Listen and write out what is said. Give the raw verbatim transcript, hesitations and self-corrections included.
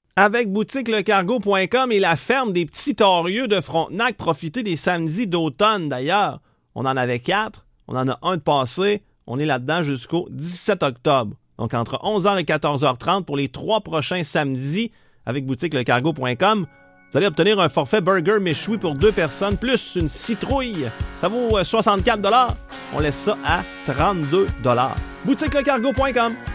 Avec boutique le cargo point com et la ferme des Petits Torieux de Frontenac, profitez des samedis d'automne d'ailleurs. On en avait quatre, on en a un de passé, on est là-dedans jusqu'au dix-sept octobre. Donc entre onze heures et quatorze heures trente pour les trois prochains samedis avec boutique le cargo point com. Vous allez obtenir un forfait burger méchoui pour deux personnes plus une citrouille. Ça vaut soixante-quatre dollars. On laisse ça à trente-deux dollars. boutique le cargo point com.